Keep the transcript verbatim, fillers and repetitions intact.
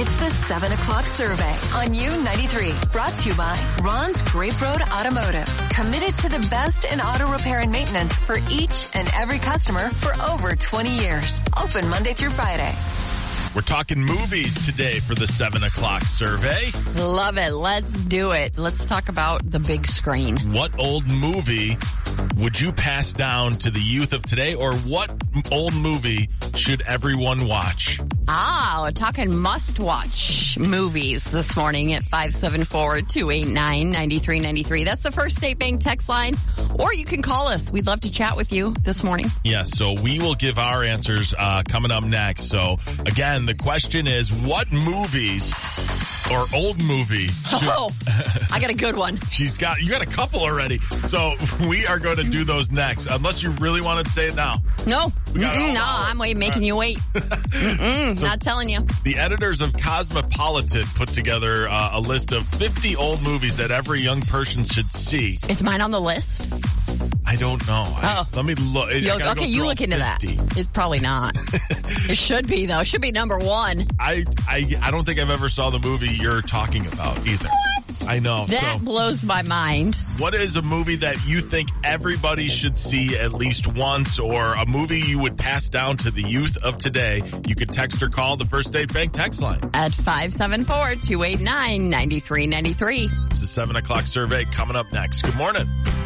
It's the seven o'clock survey on U ninety-three. Brought to you by Ron's Grape Road Automotive. Committed to the best in auto repair and maintenance for each and every customer for over twenty years. Open Monday through Friday. We're talking movies today for the seven o'clock survey. Love it. Let's do it. Let's talk about the big screen. What old movie would you pass down to the youth of today, or what old movie should everyone watch? Ah, we're talking must-watch movies this morning at five seven four, two eight nine, nine three nine three. That's the First State Bank text line, or you can call us. We'd love to chat with you this morning. Yes, so we will give our answers uh, coming up next. So, again, the question is, what movies or old movie should... Oh, I got a good one. She's got, you got a couple already. So we are going to do those next, unless you really want to say it now. No, no, I'm wait, making right. you wait. So not telling you. The editors of Cosmopolitan put together uh, a list of fifty old movies that every young person should see. Is mine on the list? I don't know. Oh. I, let me look. Okay, you look into fifty. That. It's probably not. It should be, though. It should be number one. I, I, I don't think I've ever saw the movie you're talking about either. What? I know. That so, blows my mind. What is a movie that you think everybody should see at least once, or a movie you would pass down to the youth of today? You could text or call the First State Bank text line at five seven four, two eight nine, nine three nine three. It's the seven o'clock survey coming up next. Good morning.